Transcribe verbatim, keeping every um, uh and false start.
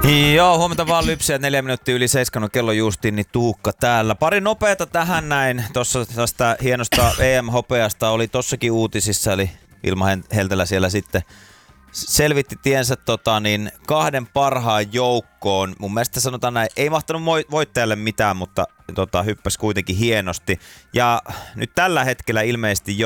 Joo, huomenta vaan Lypsiä, neljä minuuttia yli seitsemän on kello justiin, niin Tuukka täällä. Pari nopeata tähän näin, tuossa tästä hienosta E M-hopeasta oli tossakin uutisissa, eli Ilma Heltelä siellä sitten selvitti tiensä tota, niin kahden parhaan joukkoon. Mun mielestä sanotaan näin, ei mahtanut voittajalle mitään, mutta tota, hyppäsi kuitenkin hienosti. Ja nyt tällä hetkellä ilmeisesti